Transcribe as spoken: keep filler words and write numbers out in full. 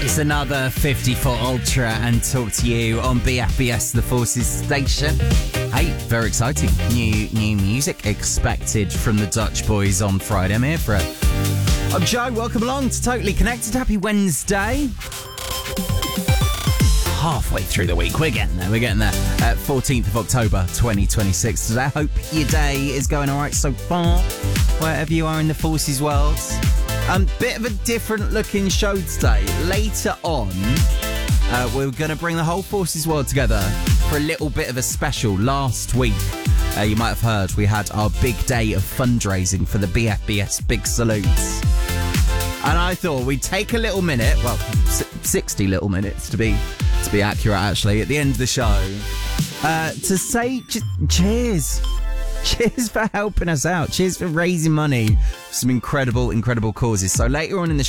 It's another fifty-foot Ultra and Talk to You on B F B S The Forces station. Hey, very exciting. New new music expected from the Dutch Boys on Friday. I'm here for it. I'm Joe. Welcome along to Totally Connected. Happy Wednesday. Halfway through the week. We're getting there. We're getting there. Uh, fourteenth of October, twenty twenty-six today. I hope your day is going all right so far, wherever you are in the Forces world. Um, bit of a different looking show today. Later on, uh, we're going to bring the whole Forces world together for a little bit of a special. Last week, uh, you might have heard, we had our big day of fundraising for the B F B S Big Salutes. And I thought we'd take a little minute, well, sixty little minutes to be to be accurate, actually, at the end of the show, uh, to say ch- cheers. Cheers for helping us out. Cheers for raising money for some incredible, incredible causes. So later on in the